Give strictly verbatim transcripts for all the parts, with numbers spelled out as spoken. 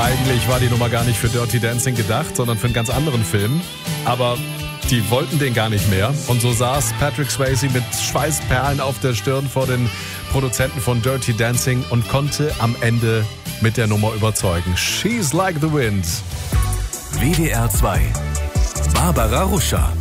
Eigentlich war die Nummer gar nicht für Dirty Dancing gedacht, sondern für einen ganz anderen Film. Aber die wollten den gar nicht mehr. Und so saß Patrick Swayze mit Schweißperlen auf der Stirn vor den Produzenten von Dirty Dancing und konnte am Ende mit der Nummer überzeugen. She's Like the Wind. W D R zwei. Barbara Ruscher.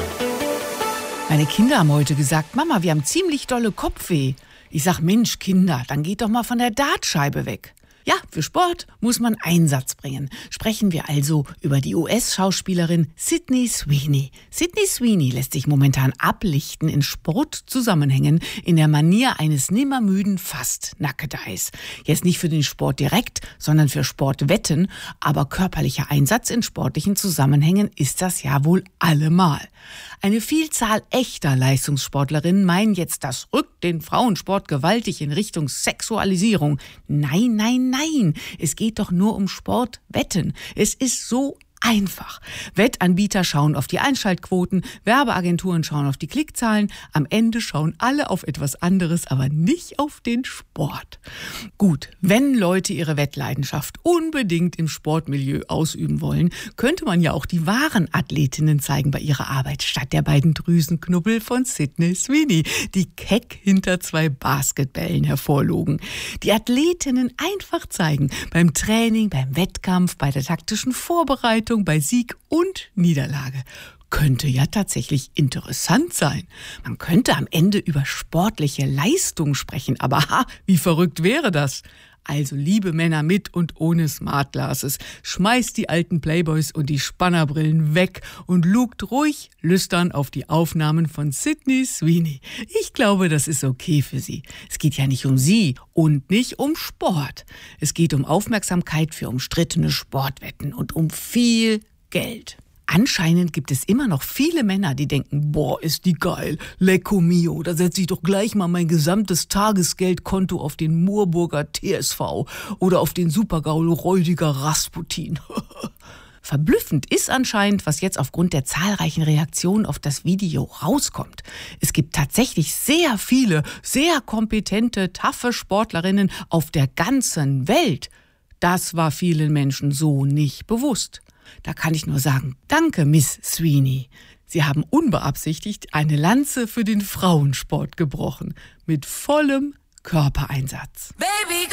Meine Kinder haben heute gesagt, Mama, wir haben ziemlich dolle Kopfweh. Ich sag, Mensch, Kinder, dann geht doch mal von der Dartscheibe weg. Ja, für Sport muss man Einsatz bringen. Sprechen wir also über die U S-Schauspielerin Sydney Sweeney. Sydney Sweeney lässt sich momentan ablichten in Sportzusammenhängen in der Manier eines nimmermüden Fast-Nackedeis. Jetzt nicht für den Sport direkt, sondern für Sportwetten, aber körperlicher Einsatz in sportlichen Zusammenhängen ist das ja wohl allemal. Eine Vielzahl echter Leistungssportlerinnen meinen jetzt, das rückt den Frauensport gewaltig in Richtung Sexualisierung. Nein, nein, nein. Es geht doch nur um Sportwetten. Es ist so einfach. Wettanbieter schauen auf die Einschaltquoten, Werbeagenturen schauen auf die Klickzahlen. Am Ende schauen alle auf etwas anderes, aber nicht auf den Sport. Gut, wenn Leute ihre Wettleidenschaft unbedingt im Sportmilieu ausüben wollen, könnte man ja auch die wahren Athletinnen zeigen bei ihrer Arbeit, statt der beiden Drüsenknubbel von Sydney Sweeney, die keck hinter zwei Basketbällen hervorlogen. Die Athletinnen einfach zeigen, beim Training, beim Wettkampf, bei der taktischen Vorbereitung, bei Sieg und Niederlage. Könnte ja tatsächlich interessant sein. Man könnte am Ende über sportliche Leistung sprechen, aber ha, wie verrückt wäre das? Also, liebe Männer mit und ohne Smart Glasses, schmeißt die alten Playboys und die Spannerbrillen weg und lugt ruhig lüstern auf die Aufnahmen von Sydney Sweeney. Ich glaube, das ist okay für Sie. Es geht ja nicht um Sie und nicht um Sport. Es geht um Aufmerksamkeit für umstrittene Sportwetten und um viel Geld. Anscheinend gibt es immer noch viele Männer, die denken, boah, ist die geil, lecco mio, da setze ich doch gleich mal mein gesamtes Tagesgeldkonto auf den Moorburger T S V oder auf den Supergaul Räudiger Rasputin. Verblüffend ist anscheinend, was jetzt aufgrund der zahlreichen Reaktionen auf das Video rauskommt. Es gibt tatsächlich sehr viele, sehr kompetente, taffe Sportlerinnen auf der ganzen Welt. Das war vielen Menschen so nicht bewusst. Da kann ich nur sagen, danke, Miss Sweeney. Sie haben unbeabsichtigt eine Lanze für den Frauensport gebrochen. Mit vollem Körpereinsatz. Baby,